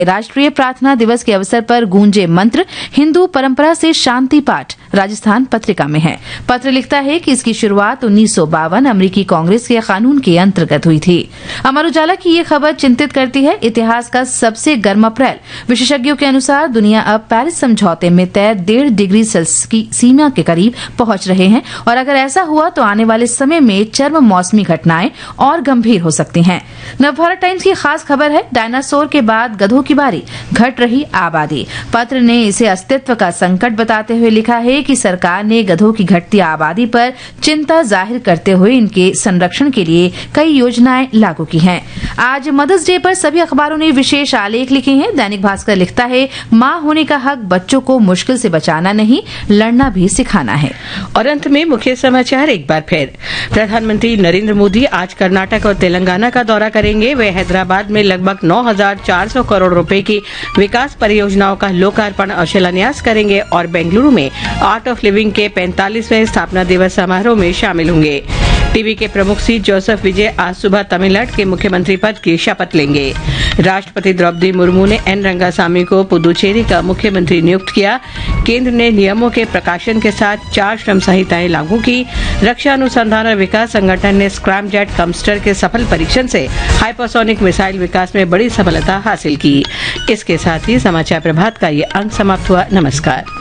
राष्ट्रीय प्रार्थना दिवस के अवसर पर गूंजे मंत्र, हिंदू परंपरा से शांति पाठ। राजस्थान पत्रिका में है। पत्र लिखता है कि इसकी शुरुआत 1952 अमेरिकी कांग्रेस के कानून के अंतर्गत हुई थी। अमर उजाला की ये खबर चिंतित करती है। इतिहास का सबसे गर्म अप्रैल। विशेषज्ञों के अनुसार दुनिया अब पेरिस समझौते में तय 1.5 डिग्री सेल्सियस की सीमा के करीब पहुंच रहे हैं और अगर ऐसा हुआ तो आने वाले समय में चरम मौसमी घटनाएं और गंभीर हो सकती हैं। नवभारत टाइम्स की खास खबर है, डायनासोर के बाद गधों की बारी, घट रही आबादी। पत्र ने इसे अस्तित्व का संकट बताते हुए लिखा है कि सरकार ने गधों की घटती आबादी पर चिंता जाहिर करते हुए इनके संरक्षण के लिए कई योजनाएं लागू की हैं। आज मदर्स डे पर सभी अखबारों ने विशेष आलेख लिखे हैं। दैनिक भास्कर लिखता है, मां होने का हक बच्चों को मुश्किल से बचाना नहीं, लड़ना भी सिखाना है। और अंत में मुख्य समाचार एक बार फिर। प्रधानमंत्री नरेंद्र मोदी आज कर्नाटक और तेलंगाना का दौरा करेंगे। वे हैदराबाद में लगभग 9,400 करोड़ रुपए की विकास परियोजनाओं का लोकार्पण और शिलान्यास करेंगे और बेंगलुरु में आर्ट ऑफ लिविंग के 45वें स्थापना दिवस समारोह में शामिल होंगे। टीवी के प्रमुख सी जोसेफ विजय आज सुबह तमिलनाडु के मुख्यमंत्री पद की शपथ लेंगे। राष्ट्रपति द्रौपदी मुर्मू ने एन रंगासामी को पुदुचेरी का मुख्यमंत्री नियुक्त किया। केंद्र ने नियमों के प्रकाशन के साथ 4 श्रम संहिताएं लागू की। रक्षा अनुसंधान और विकास संगठन ने स्क्रैमजेट कम्स्टर के सफल परीक्षण से हाइपरसोनिक मिसाइल विकास में बड़ी सफलता हासिल की। इसके साथ ही समाचार प्रभात का ये अंक समाप्त हुआ। नमस्कार।